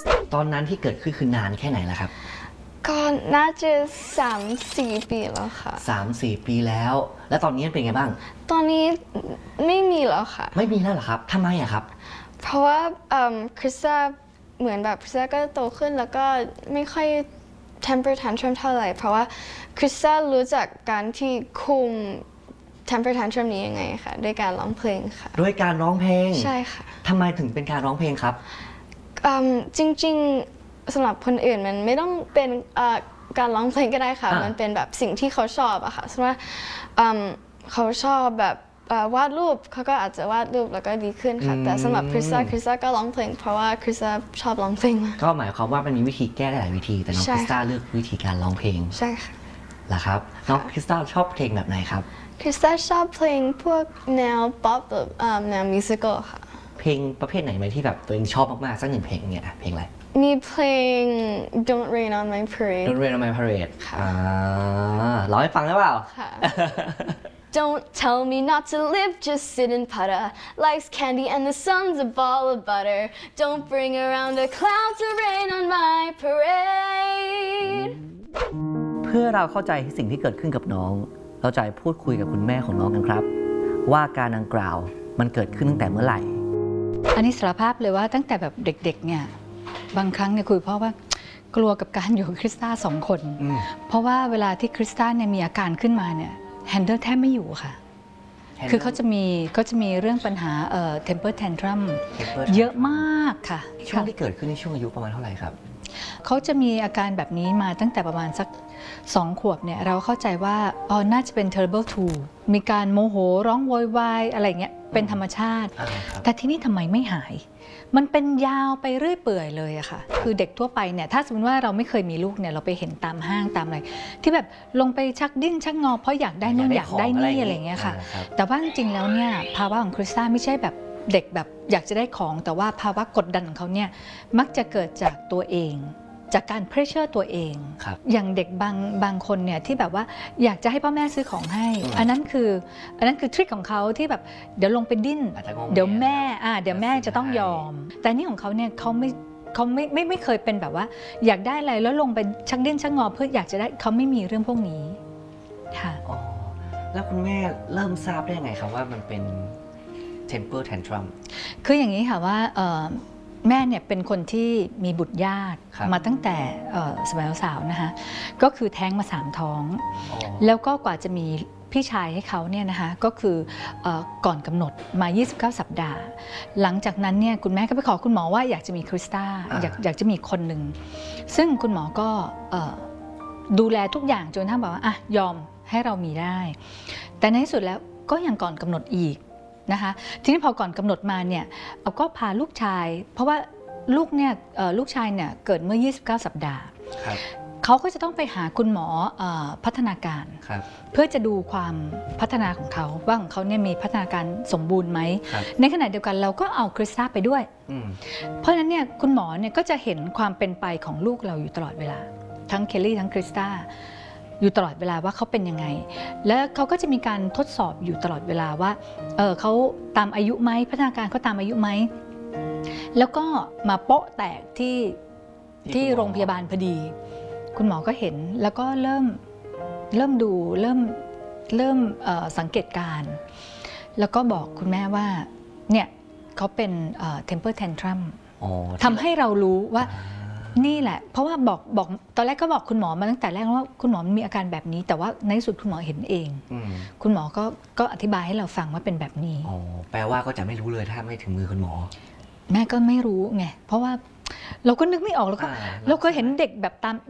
ตอนนั้นที่เกิดขึ้นคือนานแค่ไหนล่ะครับก็น่าจะ3-4 ปีแล้วค่ะ 3-4 ปีแล้วแล้วตอนนี้เป็นไงบ้างตอนนี้ไม่มีแล้วค่ะไม่มีแล้วเหรอครับทำไมอะครับเพราะว่าคริสตาเหมือนแบบคริสตาก็โตขึ้นแล้วก็ไม่ค่อย temper tantrum เท่าไหร่เพราะว่าคริสตารู้จักการที่คุม temper tantrum นี้ยังไงค่ะด้วยการร้องเพลงค่ะด้วยการร้องเพลงใช่ค่ะทำไมถึงเป็นการร้องเพลงครับจริงๆสำหรับคนอื่นมันไม่ต้องเป็นการร้องเพลงก็ได้ค่ะมันเป็นแบบสิ่งที่เขาชอบอะค่ะสมมติว่าเขาชอบแบบวาดรูปเขาก็อาจจะวาดรูปแล้วก็ดีขึ้นค่ะแต่สำหรับคริสตาก็ร้องเพลงเพราะว่าคริสตาชอบร้องเพลงก็หมายความว่ามันมีวิธีแก้ได้หลายวิธีแต่น้องคริสตาเลือกวิธีการร้องเพลงใช่ค่ะเหรอครับน้องคริสตาชอบเพลงแบบไหนครับคริสตาชอบเพลงพวกแนวป๊อปแบบแนวมิวสิคอลค่ะเพลงประเภทไหนไหมที่แบบตัวเองชอบมากๆสักหนึ่งเพลงเนี่ยเพลงอะไรมีเพลง Don't Rain on My Parade Don't Rain on My Parade ร้องให้ฟังได้เปล่าค่ะ Don't tell me not to live, just sit and putter. Life's candy and the sun's a ball of butter. Don't bring around a cloud to rain on my parade. เพื่อเราเข้าใจสิ่งที่เกิดขึ้นกับน้องเราจะพูดคุยกับคุณแม่ของน้องกันครับว่าการดังกล่าวมันเกิดขึ้นตั้งแต่เมื่อไหร่อันนี้สารภาพเลยว่าตั้งแต่แบบเด็กๆเนี่ยบางครั้งเนี่ยคุยเพราะว่ากลัวกับการอยู่กับคริสตา2 คนเพราะว่าเวลาที่คริสตาเนี่ยมีอาการขึ้นมาเนี่ยแฮนเดิลแทบไม่อยู่ค่ะคือเขาจะมีเรื่องปัญหาtemper tantrum เยอะมากค่ะช่วงที่เกิดขึ้นในช่วงอายุประมาณเท่าไหร่ครับเขาจะมีอาการแบบนี้มาตั้งแต่ประมาณสัก2 ขวบเนี่ยเราเข้าใจว่าน่าจะเป็น terrible 2มีการโมโหร้องโวยวายอะไรเงี้ยเป็นธรรมชาติแต่ที่นี่ทำไมไม่หายมันเป็นยาวไปเรื่อยเปื่อยเลยอะค่ะคือเด็กทั่วไปเนี่ยถ้าสมมติว่าเราไม่เคยมีลูกเนี่ยเราไปเห็นตามห้างตามอะไรที่แบบลงไปชักดิ้นชักงอเพราะอยากได้นู่นอยากได้นี่อะไรเงี้ยค่ะแต่ว่าจริงๆแล้วเนี่ยภาวะของคริสตาไม่ใช่แบบเด็กแบบอยากจะได้ของแต่ว่าภาวะกดดันของเขาเนี่ยมักจะเกิดจากตัวเองจากการเพรสเชอร์ตัวเองอย่างเด็กบางคนเนี่ยที่แบบว่าอยากจะให้พ่อแม่ซื้อของให้อันนั้นคือทริคของเขาที่แบบเดี๋ยวลงไปดิ้นเดี๋ยวแม่จะต้องยอมแต่นี่ของเขาเนี่ยเขาไม่เคยเป็นแบบว่าอยากได้อะไรแล้วลงไปชักดิ้นชักงอเพื่ออยากจะได้เขาไม่มีเรื่องพวกนี้ค่ะแล้วคุณแม่เริ่มทราบได้ยังไงครับว่ามันเป็น temper tantrum คืออย่างนี้ค่ะว่าแม่เนี่ยเป็นคนที่มีบุตรยากมาตั้งแต่สมัยสาวนะคะก็คือแท้งมา3 ท้องแล้วก็กว่าจะมีพี่ชายให้เขาเนี่ยนะคะก็คือก่อนกำหนดมา 29 สัปดาห์หลังจากนั้นเนี่ยคุณแม่ก็ไปขอคุณหมอว่าอยากจะมีคริสตาอยากจะมีคนหนึ่งซึ่งคุณหมอก็ดูแลทุกอย่างจนทั้งบอกว่ายอมให้เรามีได้แต่ในที่สุดแล้วก็ยังก่อนกำหนดอีกนะคะทีนี้พอก่อนกำหนดมาเนี่ยเราก็พาลูกชายเพราะว่าลูกชายเนี่ยเกิดเมื่อ 29 สัปดาห์เขาก็จะต้องไปหาคุณหมอพัฒนาการเพื่อจะดูความพัฒนาของเขาว่าของเขาเนี่ยมีพัฒนาการสมบูรณ์ไหมในขณะเดียวกันเราก็เอาคริสตาไปด้วยเพราะฉะนั้นเนี่ยคุณหมอเนี่ยก็จะเห็นความเป็นไปของลูกเราอยู่ตลอดเวลาทั้งเคลลี่ทั้งคริสตาอยู่ตลอดเวลาว่าเขาเป็นยังไงและเขาก็จะมีการทดสอบอยู่ตลอดเวลาว่าเขาตามอายุไหมพัฒนาการเขาตามอายุไหมแล้วก็มาโป๊ะแตกที่โรงพยาบาลพอดีคุณหมอก็เห็นแล้วก็เริ่มดูเริ่มสังเกตการแล้วก็บอกคุณแม่ว่าเนี่ยเขาเป็น temper tantrum ทำให้เรารู้ว่านี่แหละเพราะว่าบอกตอนแรกก็บอกคุณหมอมาตั้งแต่แรกว่าคุณหมอมีอาการแบบนี้แต่ว่าในที่สุดคุณหมอเห็นเองคุณหมอก็อธิบายให้เราฟังว่าเป็นแบบนี้แปลว่าก็จะไม่รู้เลยถ้าไม่ถึงมือคุณหมอแม่ก็ไม่รู้ไงเพราะว่าเราก็นึกไม่ออกแล้วก็เราเคยเห็นเด็กแบบตาม